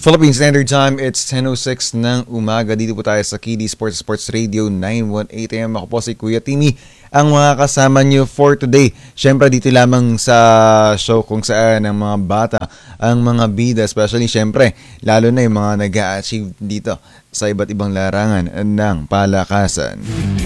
Philippine Standard Time, it's 10:06 ng umaga. Dito po tayo sa KD Sports Radio 918 AM. Ako po si Kuya Timmy, ang mga kasama nyo for today. Siyempre dito lamang sa show kung saan ang mga bata, ang mga bida, especially siyempre, lalo na yung mga nag-a-achieve dito sa iba't ibang larangan ng palakasan.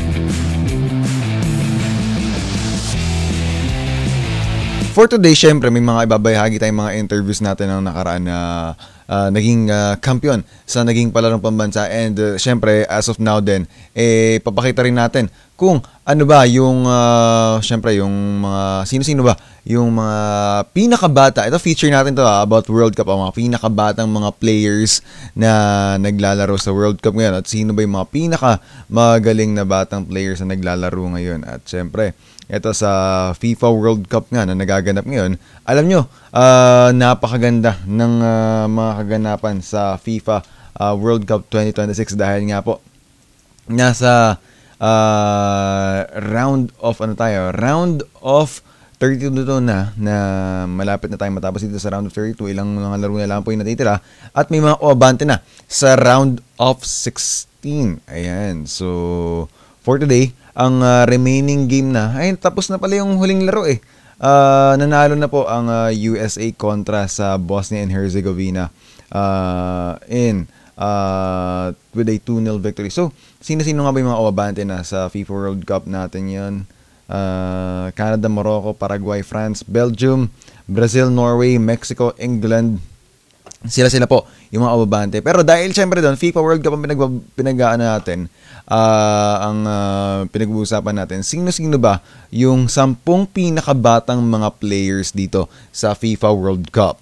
For today, syempre, may mga ibabahagi tayong mga interviews natin ng nakaraan na naging kampiyon sa naging palarong pambansa. And syempre, as of now din, papakita rin natin kung ano ba yung, syempre, yung mga, sino-sino ba yung mga pinakabata. Ito feature natin to about World Cup, ang mga pinakabatang mga players na naglalaro sa World Cup ngayon. At sino ba yung mga pinakamagaling na batang players na naglalaro ngayon. At syempre, ito sa FIFA World Cup nga na nagaganap ngayon, alam nyo, napakaganda ng mga kaganapan sa FIFA World Cup 2026 dahil nga po, nasa round of 32 na malapit na tayo matapos dito sa round of 32. Ilang mga laro na lang po yung natitira at may mga abante na sa round of 16. Ayan, so for today, ang remaining game na, ay tapos na pala yung huling laro nanalo na po ang USA kontra sa Bosnia and Herzegovina with a 2-0 victory. So, sino-sino nga ba yung mga abante na sa FIFA World Cup natin yan? Canada, Morocco, Paraguay, France, Belgium, Brazil, Norway, Mexico, England. Sila po yung mga abante. Pero dahil syempre doon, FIFA World Cup ang pinag-aan natin, ang pinag-uusapan natin, sino-sino ba yung 10 pinakabatang mga players dito sa FIFA World Cup?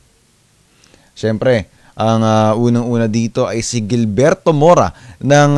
Syempre, ang unang-una dito ay si Gilberto Mora ng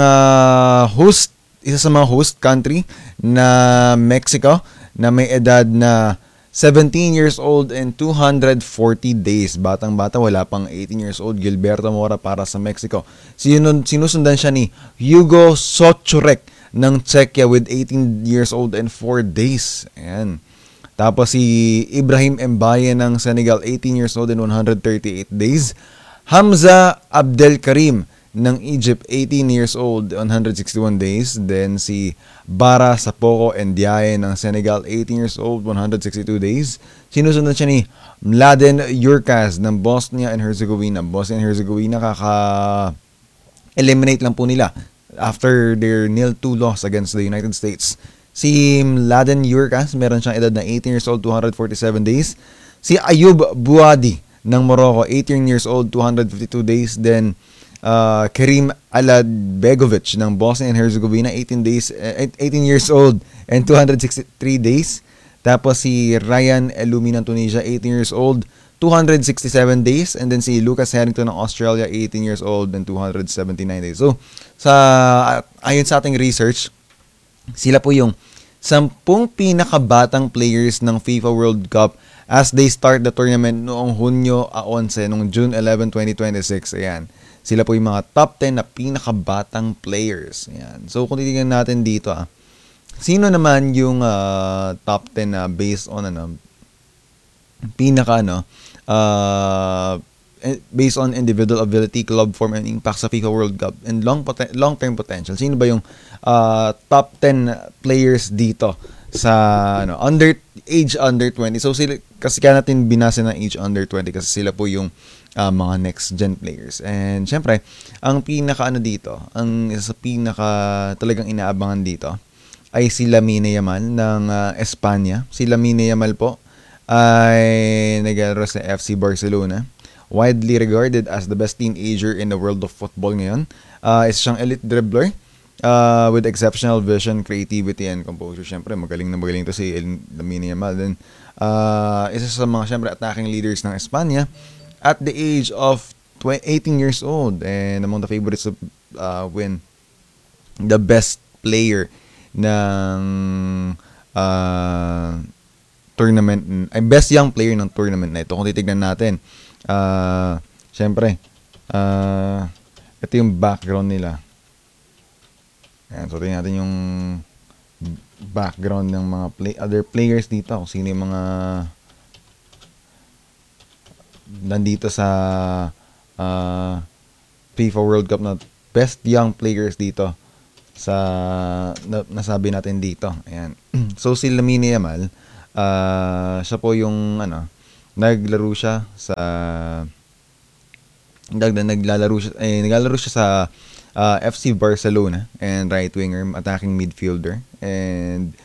isa sa mga host country na Mexico na may edad na 17 years old and 240 days. Batang-bata, wala pang 18 years old. Gilberto Mora para sa Mexico. Sinusundan siya ni Hugo Sochurek ng Czechia with 18 years old and 4 days. Ayan. Tapos si Ibrahim Mbaye ng Senegal, 18 years old and 138 days. Hamza Abdelkarim ng Egypt, 18 years old, 161 days. Then si Bara Sapoko Ndiaye ng Senegal, 18 years old, 162 days. Sinusundan siya ni Mladen Yurkaz ng Bosnia and Herzegovina. Bosnia and Herzegovina, kaka-eliminate lang po nila after their 0-2 loss against the United States. Si Mladen Yurkaz, meron siyang edad na 18 years old, 247 days. Si Ayub Buadi ng Morocco, 18 years old, 252 days. Then Karim Aladbegovic ng Bosnia and Herzegovina, 18 years old and 263 days. Tapos si Ryan Elumi ng Tunisia, 18 years old, 267 days. And then si Lucas Harrington ng Australia, 18 years old and 279 days. So, ayon sa ating research, sila po yung 10 pinakabatang players ng FIFA World Cup as they start the tournament noong Hunyo 11, noong June 11, 2026. Ayan. Sila po yung mga top 10 na pinakabatang players. Ayan. So, kung titignan natin dito, sino naman yung top 10 na based on based on individual ability, club form, and impact sa FIFA World Cup and long-term potential? Sino ba yung top 10 players dito sa age under 20? So, sila, kasi kaya natin binasa ng age under 20 kasi sila po yung mga next gen players. And syempre, ang isa sa pinaka talagang inaabangan dito ay si Lamine Yamal ng Espanya. Si Lamine Yamal po ay naglalaro sa FC Barcelona. Widely regarded as the best teenager in the world of football ngayon. Isa siyang elite dribbler with exceptional vision, creativity, and composure. Syempre, magaling to si Lamine Yamal. Then, isa sa mga syempre attacking leaders ng Espanya at the age of 18 years old, and among the favorites to win the best player ng tournament, ay best young player ng tournament na ito. Kung titignan natin, syempre, ito yung background nila. Ayan, so tingnan natin yung background ng mga other players dito, kung sino yung mga nandito sa uh, FIFA World Cup na best young players dito sa nasabi natin dito. Ayan. So si Lamine Yamal, siya po yung naglaro siya sa naglalaro siya sa FC Barcelona and right winger, attacking midfielder, and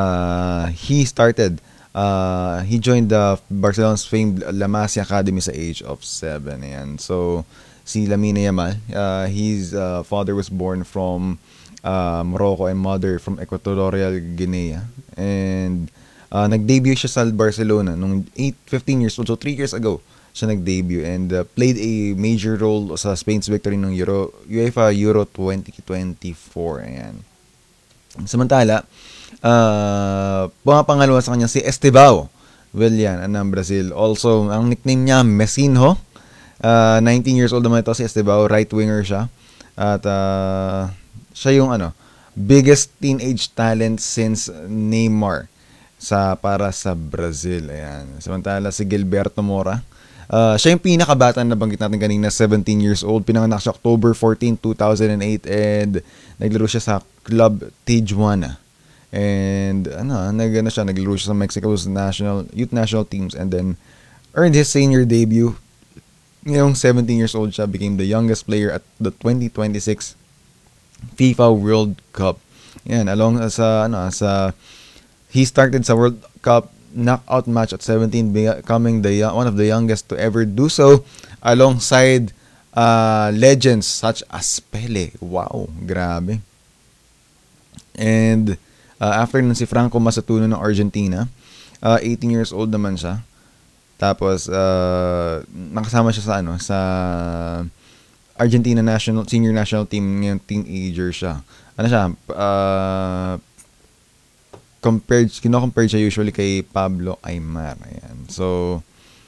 he joined the Barcelona's famed La Masia Academy sa age of 7. Ayan. So si Lamine Yamal, his father was born from Morocco and mother from Equatorial Guinea, and nag-debut siya sa Barcelona nung 15 years old, so 3 years ago siya nag-debut, and played a major role sa Spain's victory ng UEFA Euro 2024. Ayan. Samantala, pumapangalawa sa kanya si Estevao Willian ng Brazil. Also, ang nickname niya Messinho. 19 years old naman ito si Estevao, right winger siya. At siya yung biggest teenage talent since Neymar para sa Brazil. Ayan. Samantala si Gilberto Mora, siya yung pinakabata na nabanggit natin kanina, 17 years old. Pinanganak siya October 14, 2008, and naglaro siya sa Club Tijuana. And naglaro siya sa Mexico's youth national teams, and then earned his senior debut. Ngayong 17 years old siya, became the youngest player at the 2026 FIFA World Cup. Yan, he started sa World Cup knockout match at 17, becoming one of the youngest to ever do so, alongside legends such as Pele. Wow, grabe. And after nun si Franco Masatuno ng Argentina, 18 years old naman siya. Tapos nakasama siya sa Argentina senior national team, ngayon teenager siya. Kino-compare siya usually kay Pablo Aimar. Ayan. So,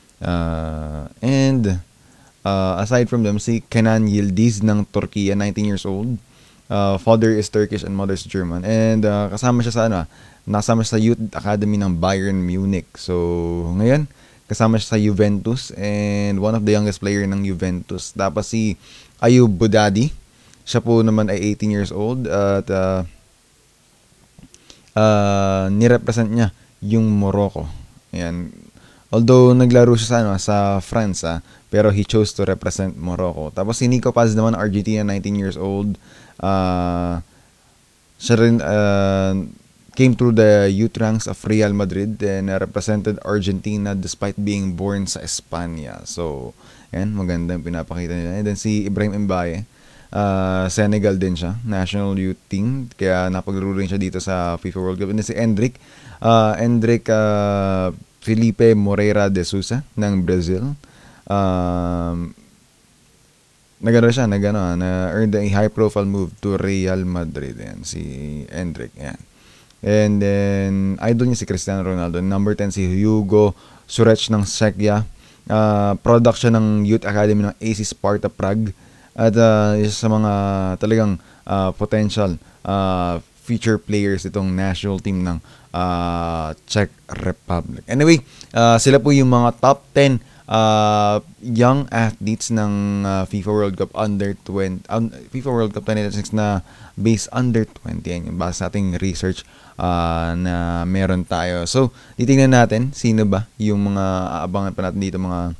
aside from them, si Kenan Yildiz ng Turkey, 19 years old. Father is Turkish and mother is German. And kasama siya sa Youth Academy ng Bayern Munich. So, ngayon, kasama siya sa Juventus and one of the youngest player ng Juventus. Tapos si Ayoub Boudadi, siya po naman ay 18 years old at nirepresent niya yung Morocco. Ayan. Although naglaro siya sa France, pero he chose to represent Morocco. Tapos si Nico Paz naman, Argentina, 19 years old. Siya rin came through the youth ranks of Real Madrid and represented Argentina despite being born sa Espanya. So, ayan, maganda yung pinapakita nila. And then si Ibrahim Mbaye, Senegal din siya, national youth team, kaya napaglaro rin siya dito sa FIFA World Cup. And then si Endrick Felipe Moreira de Sousa ng Brazil, na-earned a high-profile move to Real Madrid. Yan, si Endrick. Yan. And then, idol niya si Cristiano Ronaldo. Number 10, si Hugo Surech ng Czechia. Product siya ng Youth Academy ng AC Sparta Prague. At isa sa mga talagang potential future players itong national team ng Czech Republic. Anyway, sila po yung mga top 10 young athletes ng FIFA World Cup FIFA World Cup 2026 na base under 20. Yan yung base sa ating research na meron tayo. So, titingnan natin sino ba yung mga aabangan pa natin dito, mga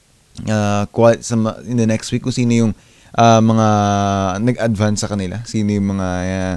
in the next week, kung sino yung mga nag-advance sa kanila, sino yung mga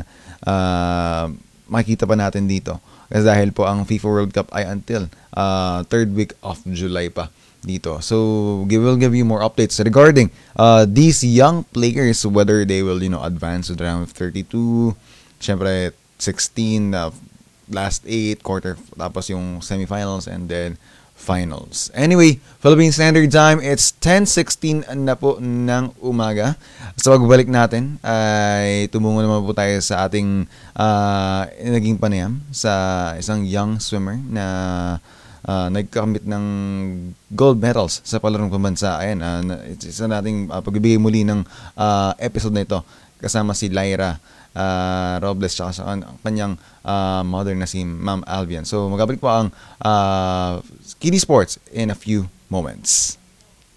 makikita pa natin dito. Kasi dahil po ang FIFA World Cup ay until third week of July pa dito. So, we'll give you more updates regarding these young players, whether they will, advance to the round of 32, syempre 16, last 8, quarter, tapos yung semifinals, and then finals. Anyway, Philippine Standard Time, it's 10:16 na po ng umaga. So, pagbalik natin ay tumungo naman po tayo sa ating naging panayam sa isang young swimmer na nagkamit ng gold medals sa palarong pambansa. Ayan, isa nating pagbibigay muli ng episode na ito kasama si Lyra Robles at sa kanyang mother na si Ma'am Albian. So magabalik po ang Kiddie Sports in a few moments.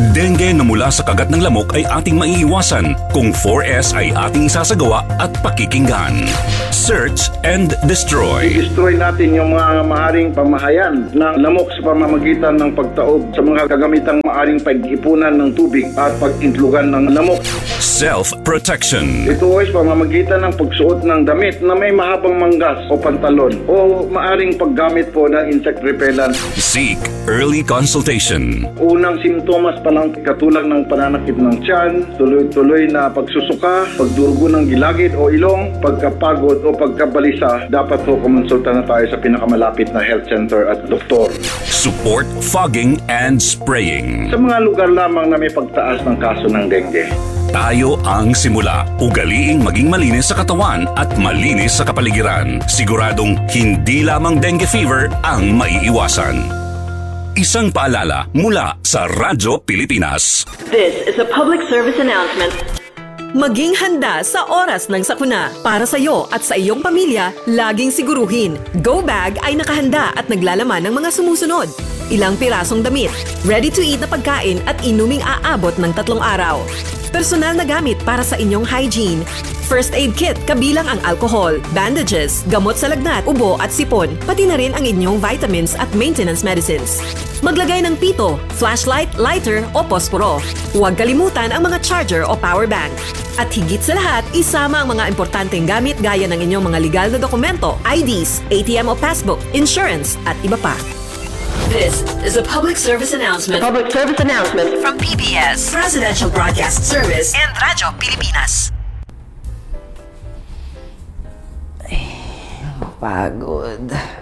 Dengue na mula sa kagat ng lamok ay ating maiiwasan kung 4S ay ating isasagawa at pakikinggan. Search and destroy. Destroy natin yung mga maaring pamahayan ng lamok sa pamamagitan ng pagtaob sa mga kagamitang maaring pag-ipunan ng tubig at pag-intlugan ng lamok. Self-protection. Ito ay pamamagitan ng pagsuot ng damit na may mahabang manggas o pantalon o maaring paggamit po ng insect repellent. Seek early consultation. Unang simptomas pa lang katulad ng pananakit ng tiyan, tuloy-tuloy na pagsusuka, pagdurugo ng gilagid o ilong, pagkapagod o pagkabalisa, dapat po kumonsulta na tayo sa pinakamalapit na health center at doktor. Support fogging and spraying. Sa mga lugar lamang na may pagtaas ng kaso ng dengue. Tayo ang simula. Ugaliing maging malinis sa katawan at malinis sa kapaligiran. Siguradong hindi lamang dengue fever ang maiiwasan. Isang paalala mula sa Radyo Pilipinas. This is a public service announcement. Maging handa sa oras ng sakuna. Para sa iyo at sa iyong pamilya, laging siguruhin. Go Bag ay nakahanda at naglalaman ng mga sumusunod. Ilang pirasong damit, ready-to-eat na pagkain at inuming aabot ng 3 araw. Personal na gamit para sa inyong hygiene. First aid kit kabilang ang alcohol, bandages, gamot sa lagnat, ubo at sipon, pati na rin ang inyong vitamins at maintenance medicines. Maglagay ng pito, flashlight, lighter o posporo. Huwag kalimutan ang mga charger o power bank. At higit sa lahat, isama ang mga importanteng gamit gaya ng inyong mga legal na dokumento, IDs, ATM o passbook, insurance at iba pa. This is a public service announcement. Public service announcement from PBS, Presidential Broadcast Service, and Radyo Pilipinas. Pagod.